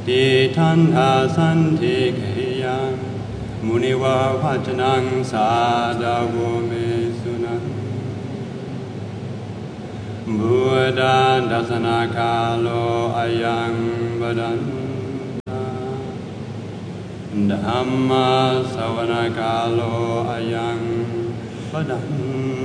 ติทันอาสันติเกยังมุนิวาวัจนังสาดาโวเมสุนังบุตาดัสนาคาโลอายังบดันธัมมาสวนาคาโลอายังบดัน